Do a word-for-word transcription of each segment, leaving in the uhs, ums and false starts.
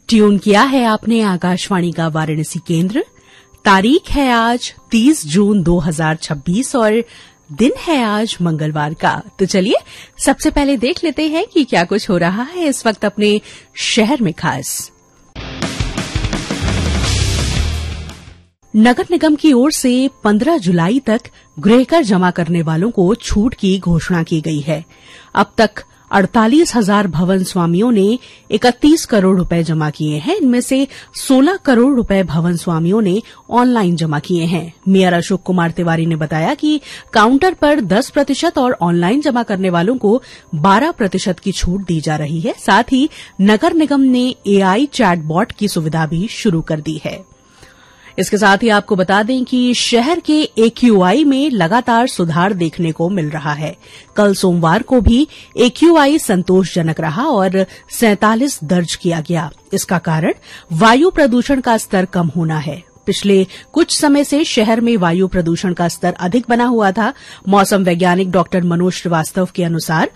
Tune किया है आपने आकाशवाणी का वाराणसी केंद्र। तारीख है आज तीस जून दो हज़ार छब्बीस और दिन है आज मंगलवार का। तो चलिए सबसे पहले देख लेते हैं कि क्या कुछ हो रहा है इस वक्त अपने शहर में खास। नगर निगम की ओर से पंद्रह जुलाई तक गृहकर जमा करने वालों को छूट की घोषणा की गई है। अब तक अड़तालीस हजार भवन स्वामियों ने इकतीस करोड़ रुपए जमा किए हैं। इनमें से सोलह करोड़ रुपए भवन स्वामियों ने ऑनलाइन जमा किए हैं। मेयर अशोक कुमार तिवारी ने बताया कि काउंटर पर दस प्रतिशत और ऑनलाइन जमा करने वालों को बारह प्रतिशत की छूट दी जा रही है। साथ ही नगर निगम ने एआई चैटबॉट की सुविधा भी शुरू कर दी है। इसके साथ ही आपको बता दें कि शहर के एक्यूआई में लगातार सुधार देखने को मिल रहा है। कल सोमवार को भी एक्यूआई संतोषजनक रहा और सैंतालीस दर्ज किया गया। इसका कारण वायु प्रदूषण का स्तर कम होना है। पिछले कुछ समय से शहर में वायु प्रदूषण का स्तर अधिक बना हुआ था। मौसम वैज्ञानिक डॉक्टर मनोज श्रीवास्तव के अनुसार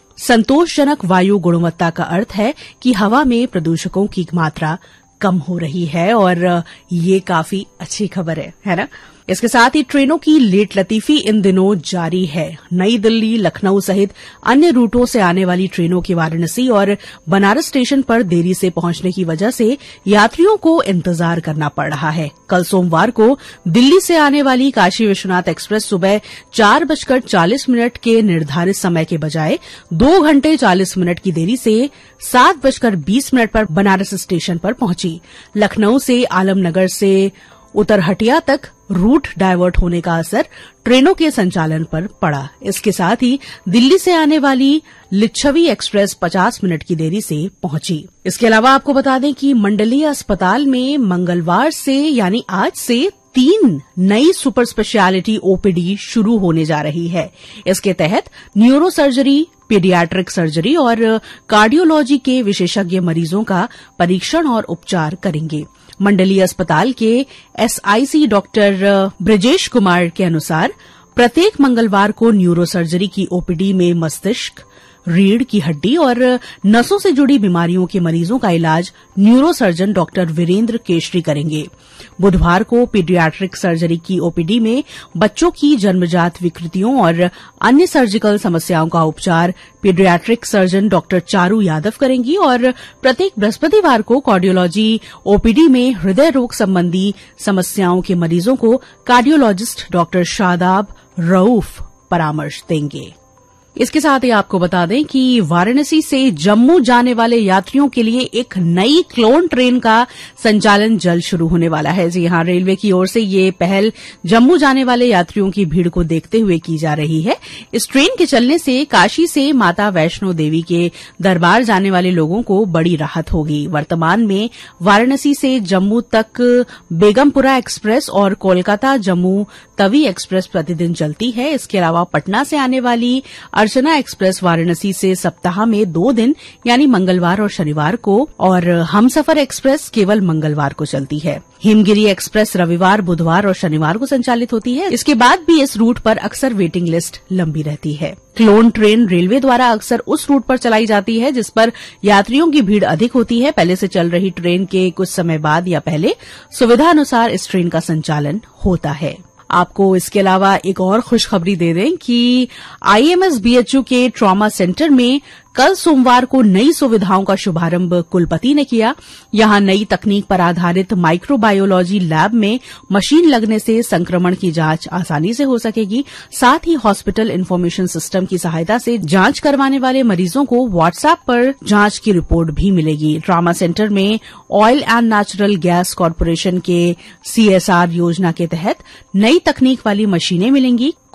संतोषजनक वायु गुणवत्ता का अर्थ है कि हवा में प्रदूषकों की मात्रा कम हो रही है और ये काफी अच्छी खबर है, है ना? इसके साथ ही ट्रेनों की लेट लतीफी इन दिनों जारी है। नई दिल्ली, लखनऊ सहित अन्य रूटों से आने वाली ट्रेनों के वाराणसी और बनारस स्टेशन पर देरी से पहुंचने की वजह से यात्रियों को इंतजार करना पड़ रहा है। कल सोमवार को दिल्ली से आने वाली काशी विश्वनाथ एक्सप्रेस सुबह चार बजकर चालीस मिनट के निर्धारित समय के बजाय दो घंटे चालीस मिनट की देरी से सात बजकर बीस मिनट पर बनारस स्टेशन पर पहुंची। लखनऊ से आलमनगर से उतरहटिया तक रूट डायवर्ट होने का असर ट्रेनों के संचालन पर पड़ा। इसके साथ ही दिल्ली से आने वाली लिच्छवी एक्सप्रेस पचास मिनट की देरी से पहुंची। इसके अलावा आपको बता दें कि मंडलीय अस्पताल में मंगलवार से यानी आज से तीन नई सुपर स्पेशलिटी ओपीडी शुरू होने जा रही है। इसके तहत न्यूरो सर्जरी, पीडियाट्रिक सर्जरी और कार्डियोलॉजी के विशेषज्ञ मरीजों का परीक्षण और उपचार करेंगे। मंडलीय अस्पताल के एसआईसी डॉक्टर ब्रजेश कुमार के अनुसार प्रत्येक मंगलवार को न्यूरो सर्जरी की ओपीडी में मस्तिष्क, रीढ़ की हड्डी और नसों से जुड़ी बीमारियों के मरीजों का इलाज neuro surgeon doctor Virendra Keshari करेंगे। बुधवार को पीडियाट्रिक सर्जरी की ओपीडी में बच्चों की जन्मजात विकृतियों और अन्य सर्जिकल समस्याओं का उपचार paediatric surgeon doctor Charu Yadav करेंगी और प्रत्येक बृहस्पतिवार को कार्डियोलॉजी ओपीडी में हृदय रोग संबंधी समस्याओं के मरीजों को कार्डियोलॉजिस्ट डॉक्टर शादाब रऊफ परामर्श देंगे। इसके साथ ही आपको बता दें कि वाराणसी से जम्मू जाने वाले यात्रियों के लिए एक नई क्लोन ट्रेन का संचालन जल्द शुरू होने वाला है। जी हां, रेलवे की ओर से ये पहल जम्मू जाने वाले यात्रियों की भीड़ को देखते हुए की जा रही है। इस ट्रेन के चलने से काशी से माता वैष्णो देवी के दरबार जाने वाले लोगों को बड़ी राहत होगी। वर्तमान में वाराणसी से जम्मू तक बेगमपुरा एक्सप्रेस और कोलकाता जम्मू तवी एक्सप्रेस प्रतिदिन चलती है। इसके अलावा पटना से आने वाली अर्चना एक्सप्रेस वाराणसी से सप्ताह में दो दिन यानी मंगलवार और शनिवार को और हमसफर एक्सप्रेस केवल मंगलवार को चलती है। हिमगिरी एक्सप्रेस रविवार, बुधवार और शनिवार को संचालित होती है। इसके बाद भी इस रूट पर अक्सर वेटिंग लिस्ट लंबी रहती है। क्लोन ट्रेन रेलवे द्वारा अक्सर उस रूट पर चलाई जाती है जिस पर यात्रियों की भीड़ अधिक होती है। पहले से चल रही ट्रेन के कुछ समय बाद या पहले सुविधा अनुसार इस ट्रेन का संचालन होता है। आपको इसके अलावा एक और खुशखबरी दे दें कि आईएमएस बीएचयू के ट्रॉमा सेंटर में कल सोमवार को नई सुविधाओं का शुभारंभ कुलपति ने किया। यहां नई तकनीक पर आधारित माइक्रोबायोलॉजी लैब में मशीन लगने से संक्रमण की जांच आसानी से हो सकेगी। साथ ही हॉस्पिटल इन्फॉर्मेशन सिस्टम की सहायता से जांच करवाने वाले मरीजों को व्हाट्सएप पर जांच की रिपोर्ट भी मिलेगी। ट्रॉमा सेंटर में oil and natural gas corporation के सीएसआर योजना के तहत नई तकनीक वाली मशीनें मिलेंगी।